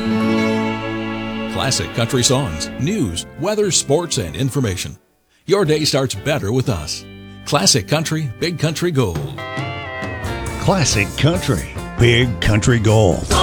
Classic country songs, news, weather, sports, and information. Your day starts better with us. Classic Country, Big Country Gold. Classic Country, Big Country Gold.